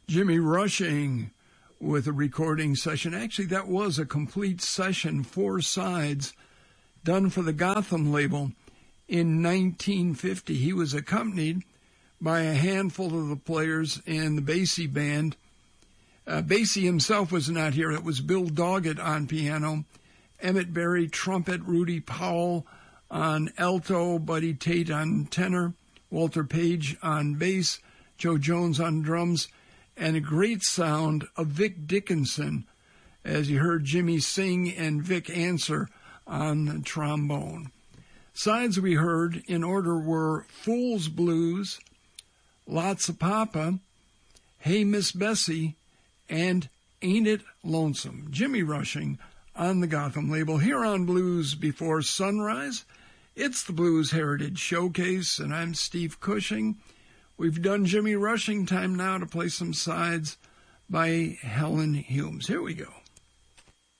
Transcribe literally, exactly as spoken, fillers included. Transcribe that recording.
Jimmy Rushing with a recording session. Actually, that was a complete session, four sides, done for the Gotham label in nineteen fifty. He was accompanied by a handful of the players and the Basie band. Uh, Basie himself was not here. It was Bill Doggett on piano, Emmett Berry trumpet, Rudy Powell on alto, Buddy Tate on tenor, Walter Page on bass, Joe Jones on drums, and a great sound of Vic Dickinson as you heard Jimmy sing and Vic answer on the trombone. Sides we heard in order were Fool's Blues, Lots of Papa, Hey Miss Bessie, and Ain't It Lonesome. Jimmy Rushing on the Gotham label. Here on Blues Before Sunrise, it's the Blues Heritage Showcase, and I'm Steve Cushing. We've done Jimmy Rushing. Time now to play some sides by Helen Humes. Here we go.